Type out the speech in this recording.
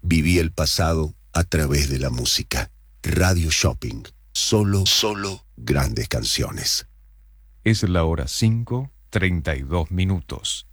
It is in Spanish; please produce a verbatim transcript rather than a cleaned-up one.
Viví el pasado a través de la música. Radio Shopping. Solo, solo grandes canciones. Es la hora cinco, treinta y dos minutos.